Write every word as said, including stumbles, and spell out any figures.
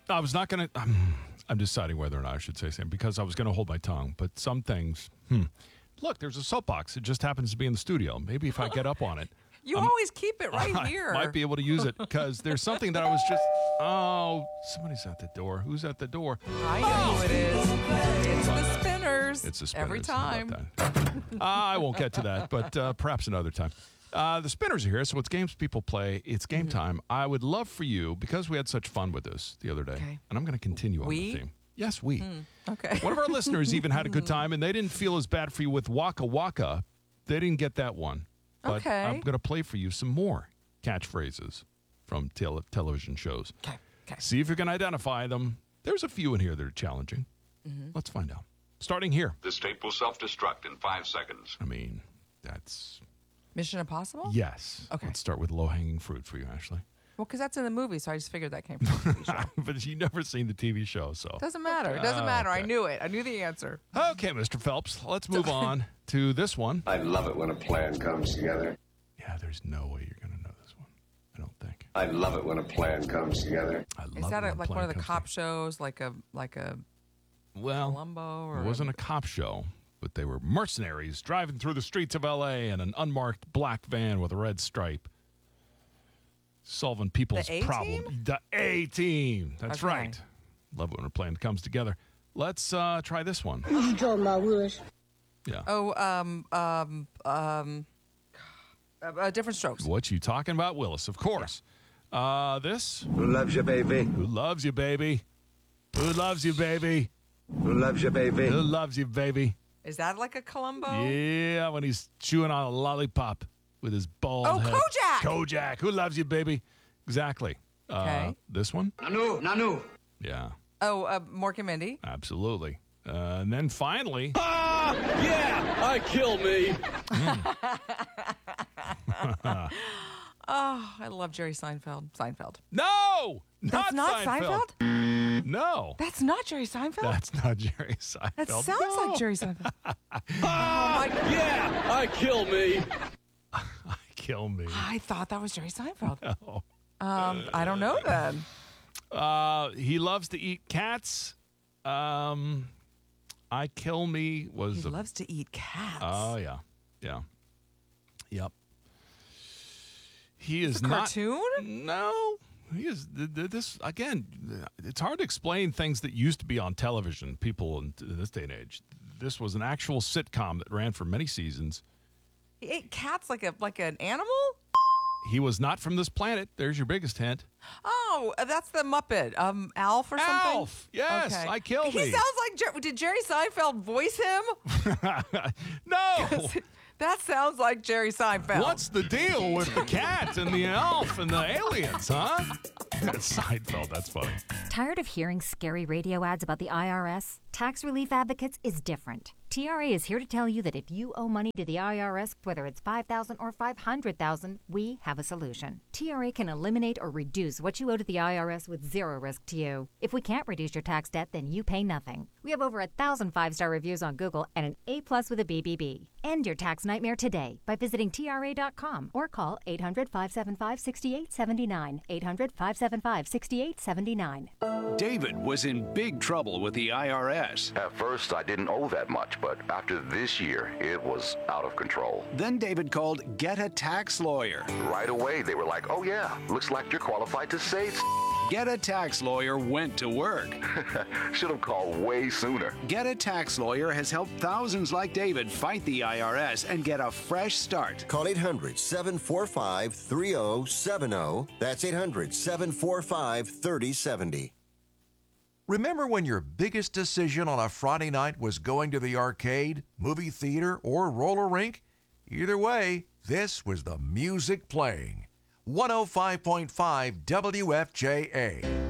I was not going to. Um, I'm deciding whether or not I should say something because I was going to hold my tongue. But some things. Hmm. Look, there's a soapbox. It just happens to be in the studio. Maybe if I get up on it. You I'm, always keep it right I here. Might be able to use it because there's something that I was just. Oh, somebody's at the door. Who's at the door? I know who it is. It's the spinners. It's the spinners. Every time. uh, I won't get to that, but uh, perhaps another time. Uh, the spinners are here, so it's games people play. It's game Mm-hmm. time. I would love for you, because we had such fun with this the other day, Okay. and I'm going to continue on We? the theme. Yes, we. Mm, okay. One of our listeners even had a good time, and they didn't feel as bad for you with Waka Waka. They didn't get that one. But Okay. I'm going to play for you some more catchphrases from tele- television shows. Okay. Okay. See if you can identify them. There's a few in here that are challenging. Mm-hmm. Let's find out. Starting here. This tape will self-destruct in five seconds. I mean, that's... Mission Impossible? Yes. Okay. Let's start with low-hanging fruit for you, Ashley. Well, because that's in the movie, so I just figured that came from the T V show. But you've never seen the T V show, so... Doesn't matter. It doesn't matter. I Okay. knew it. I knew the answer. Okay, Mister Phelps, let's move on to this one. I love it when a plan comes together. Yeah, there's no way you're going to know this one. I don't think. I love it when a plan comes together. I love Is that it a, when like plan one of the comes cop to- shows, like a like a Well, Columbo? Or it wasn't a cop show, but they were mercenaries driving through the streets of L A in an unmarked black van with a red stripe, solving people's The A-Team? problems. The A-Team. That's Okay. right. Love it when a plan comes together. Let's uh, try this one. What you talking about, Willis? Yeah. Oh, um, um, um, uh, uh, different strokes. What you talking about, Willis? Of course. Uh, this. Who loves you, baby? Who loves you, baby? Who loves you, baby? Who loves you, baby? Who loves you, baby? Is that like a Columbo? Yeah, when he's chewing on a lollipop with his bald Oh, head. Kojak! Kojak. Who loves you, baby? Exactly. Uh, Okay. this one? Nanu, Nanu. Yeah, Oh, uh, Mork and Mindy. absolutely. Uh, and then finally, Yeah, I kill me. Oh, I love Jerry Seinfeld. Seinfeld. no! That's not Seinfeld. Seinfeld? No. That's not Jerry Seinfeld? That's not Jerry Seinfeld. that sounds No. like Jerry Seinfeld. Yeah, I kill me. Kill me. I thought that was Jerry Seinfeld. No. Um, I don't know then. Uh, he loves to eat cats. Um, I kill me was He the loves to eat cats. Oh yeah, yeah, yep. He is a not cartoon? No, he is. th- th- This again. It's hard to explain things that used to be on television. People in t- this day and age. This was an actual sitcom that ran for many seasons. He ate cats like a like an animal? He was not from this planet. There's your biggest hint. Oh, uh, that's the Muppet. Um, Alf or something? Alf. Yes, I killed He me. sounds like Jer- did Jerry Seinfeld voice him? No. That sounds like Jerry Seinfeld. What's the deal with the cat and the elf and the aliens, huh? That's Seinfeld. That's funny. Tired of hearing scary radio ads about the I R S? Tax Relief Advocates is different. T R A is here to tell you that if you owe money to the I R S, whether it's five thousand dollars or five hundred thousand dollars, we have a solution. T R A can eliminate or reduce what you owe to the I R S with zero risk to you. If we can't reduce your tax debt, then you pay nothing. We have over a thousand five-star reviews on Google and an A-plus with a B B B. End your tax nightmare today by visiting T R A dot com or call eight hundred, five seven five, six eight seven nine, eight hundred, five seven five, six eight seven nine. David was in big trouble with the I R S. At first, I didn't owe that much, but after this year, it was out of control. Then David called Get a Tax Lawyer. Right away, they were like, oh yeah, looks like you're qualified to say Get a Tax Lawyer went to work. Should have called way sooner. Get a Tax Lawyer has helped thousands like David fight the I R S and get a fresh start. Call eight hundred, seven four five, three zero seven zero. That's eight hundred, seven four five, three zero seven zero. Remember when your biggest decision on a Friday night was going to the arcade, movie theater, or roller rink? Either way, this was the music playing. one oh five point five W F J A.